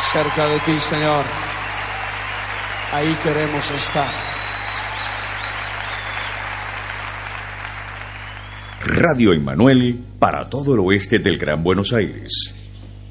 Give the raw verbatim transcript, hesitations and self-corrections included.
cerca de ti, Señor. Ahí queremos estar. Radio Emmanuel para todo el oeste del Gran Buenos Aires.